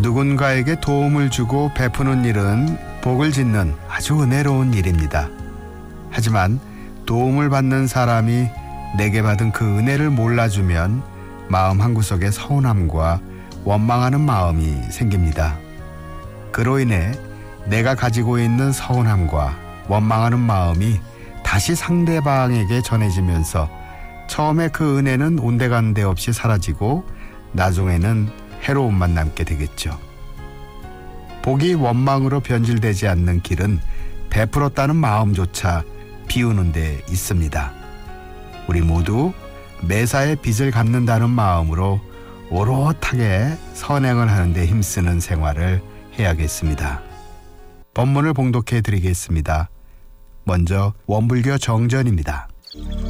누군가에게 도움을 주고 베푸는 일은 복을 짓는 아주 은혜로운 일입니다. 하지만 도움을 받는 사람이 내게 받은 그 은혜를 몰라주면 마음 한구석에 서운함과 원망하는 마음이 생깁니다. 그로 인해 내가 가지고 있는 서운함과 원망하는 마음이 다시 상대방에게 전해지면서 처음에 그 은혜는 온데간데 없이 사라지고 나중에는 해로움만 남게 되겠죠. 복이 원망으로 변질되지 않는 길은 베풀었다는 마음조차 비우는 데 있습니다. 우리 모두 매사에 빚을 갚는다는 마음으로 오롯하게 선행을 하는 데 힘쓰는 생활을 해야겠습니다. 본문을 봉독해 드리겠습니다. 먼저 원불교 정전입니다.